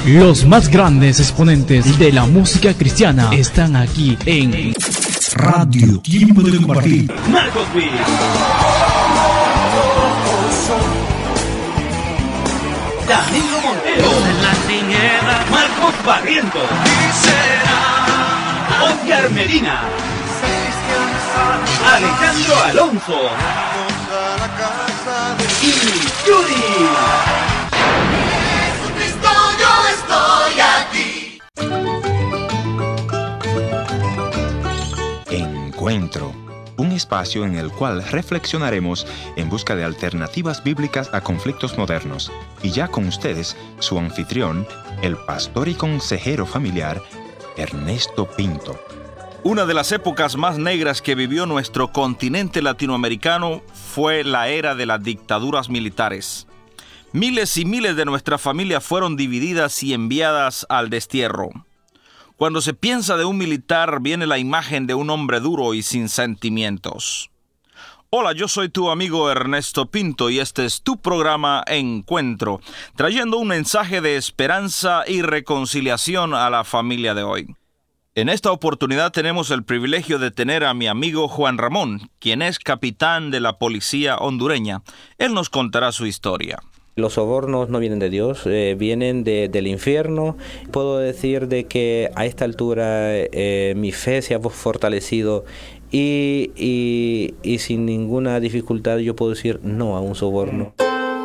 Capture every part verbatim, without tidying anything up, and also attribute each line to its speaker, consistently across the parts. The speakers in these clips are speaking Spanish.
Speaker 1: Los más grandes exponentes de la música cristiana están aquí en
Speaker 2: Radio Tiempo de Compartir.
Speaker 3: Marcos Witt, Danilo Montero, Marcos Barrientos, Oscar Medina, Alejandro Alonso y Yuri.
Speaker 4: Jesucristo, yo estoy aquí.
Speaker 5: Encuentro, un espacio en el cual reflexionaremos en busca de alternativas bíblicas a conflictos modernos. Y ya con ustedes, su anfitrión, el pastor y consejero familiar, Ernesto Pinto.
Speaker 6: Una de las épocas más negras que vivió nuestro continente latinoamericano fue la era de las dictaduras militares. Miles y miles de nuestras familias fueron divididas y enviadas al destierro. Cuando se piensa de un militar, viene la imagen de un hombre duro y sin sentimientos. Hola, yo soy tu amigo Ernesto Pinto y este es tu programa Encuentro, trayendo un mensaje de esperanza y reconciliación a la familia de hoy. En esta oportunidad tenemos el privilegio de tener a mi amigo Juan Ramón, quien es capitán de la policía hondureña. Él nos contará su historia.
Speaker 7: Los sobornos no vienen de Dios, eh, vienen de, del infierno. Puedo decir de que a esta altura eh, mi fe se ha fortalecido y, y, y sin ninguna dificultad yo puedo decir no a un soborno.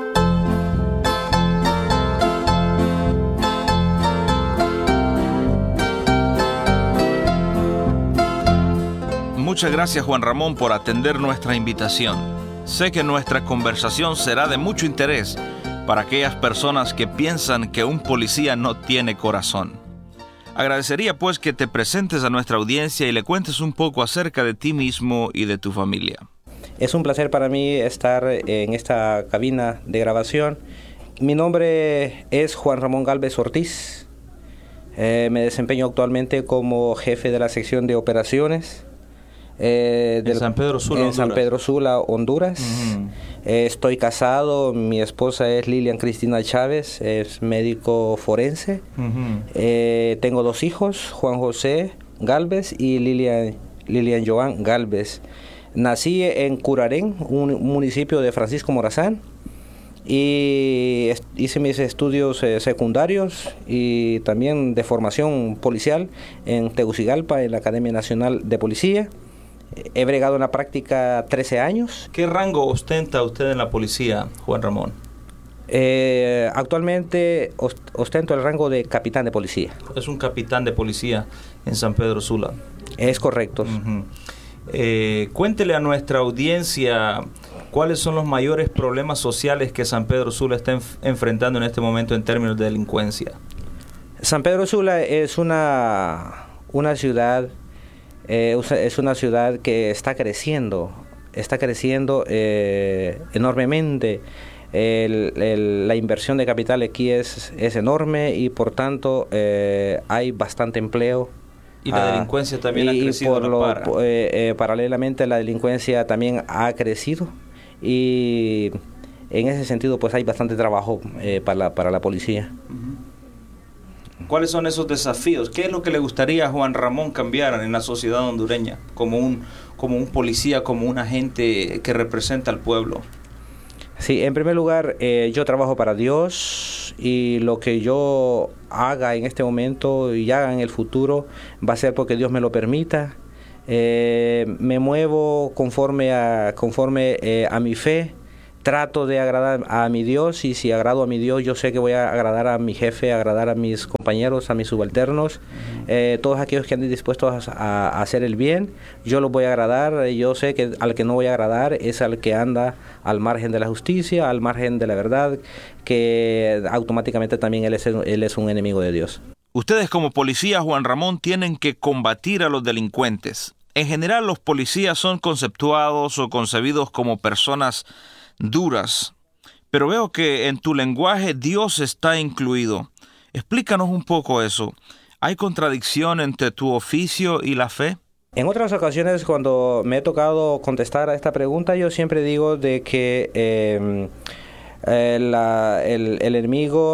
Speaker 6: Muchas gracias, Juan Ramón, por atender nuestra invitación. Sé que nuestra conversación será de mucho interés para aquellas personas que piensan que un policía no tiene corazón. Agradecería pues que te presentes a nuestra audiencia y le cuentes un poco acerca de ti mismo y de tu familia.
Speaker 7: Es un placer para mí estar en esta cabina de grabación. Mi nombre es Juan Ramón Galvez Ortiz. Eh, me desempeño actualmente como jefe de la sección de operaciones. Eh, del,
Speaker 6: en San Pedro Sula,
Speaker 7: en
Speaker 6: Honduras.
Speaker 7: San Pedro Sula, Honduras.
Speaker 6: Uh-huh.
Speaker 7: Eh, estoy casado, mi esposa es Lilian Cristina Chávez, es médico forense. Uh-huh. Eh, tengo dos hijos, Juan José Galvez y Lilian, Lilian Joan Galvez. Nací en Curarén, un municipio de Francisco Morazán, y hice mis estudios eh, secundarios y también de formación policial en Tegucigalpa, en la Academia Nacional de Policía. He bregado en la práctica trece años.
Speaker 6: ¿Qué rango ostenta usted en la policía, Juan Ramón?
Speaker 7: Eh, actualmente ostento el rango de capitán de policía.
Speaker 6: Es un capitán de policía en San Pedro Sula.
Speaker 7: Es correcto.
Speaker 6: Uh-huh. Eh, cuéntele a nuestra audiencia cuáles son los mayores problemas sociales que San Pedro Sula está enf- enfrentando en este momento en términos de delincuencia.
Speaker 7: San Pedro Sula es una, una ciudad... Eh, es una ciudad que está creciendo, está creciendo eh, enormemente. El, el, la inversión de capital aquí es, es enorme y por tanto eh, hay bastante empleo.
Speaker 6: Y la ah, delincuencia también
Speaker 7: y,
Speaker 6: ha crecido.
Speaker 7: Por lo, para. eh, eh, paralelamente la delincuencia también ha crecido y en ese sentido pues hay bastante trabajo eh, para, la, para la policía.
Speaker 6: Uh-huh. ¿Cuáles son esos desafíos? ¿Qué es lo que le gustaría a Juan Ramón cambiar en la sociedad hondureña como un, como un policía, como un agente que representa al pueblo?
Speaker 7: Sí, en primer lugar, eh, yo trabajo para Dios y lo que yo haga en este momento y haga en el futuro va a ser porque Dios me lo permita. Eh, me muevo conforme a, conforme, eh, a mi fe. Trato de agradar a mi Dios y si agrado a mi Dios yo sé que voy a agradar a mi jefe, agradar a mis compañeros, a mis subalternos, uh-huh. eh, todos aquellos que anden dispuestos a, a hacer el bien, yo los voy a agradar. Yo sé que al que no voy a agradar es al que anda al margen de la justicia, al margen de la verdad, que automáticamente también él es, él es un enemigo de Dios.
Speaker 6: Ustedes como policía, Juan Ramón, tienen que combatir a los delincuentes. En general los policías son conceptuados o concebidos como personas duras, pero veo que en tu lenguaje Dios está incluido. Explícanos un poco eso. ¿Hay contradicción entre tu oficio y la fe?
Speaker 7: En otras ocasiones cuando me he tocado contestar a esta pregunta yo siempre digo de que eh, eh, la, el, el enemigo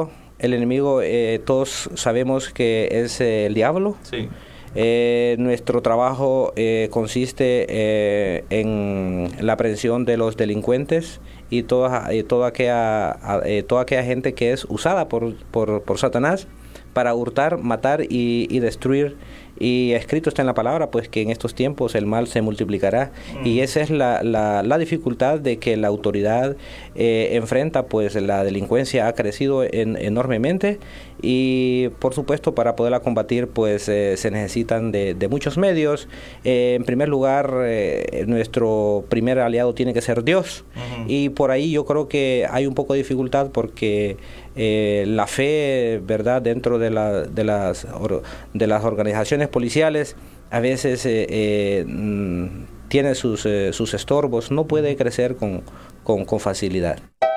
Speaker 7: El enemigo, eh, todos sabemos que es eh, el diablo.
Speaker 6: Sí.
Speaker 7: Eh, nuestro trabajo eh, consiste eh, en la aprehensión de los delincuentes y toda, eh, toda, aquella, eh, toda aquella gente que es usada por, por, por Satanás para hurtar, matar y, y destruir. Y escrito está en la palabra, pues que en estos tiempos el mal se multiplicará. Mm. Y esa es la, la, la dificultad de que la autoridad eh, enfrenta, pues la delincuencia ha crecido en, enormemente y por supuesto para poderla combatir pues eh, se necesitan de, de muchos medios. Eh, en primer lugar, eh, nuestro primer aliado tiene que ser Dios. Uh-huh. Y por ahí yo creo que hay un poco de dificultad porque Eh, la fe, verdad, dentro de, la, de, las, or, de las organizaciones policiales a veces eh, eh, tiene sus, eh, sus estorbos, no puede crecer con, con, con facilidad.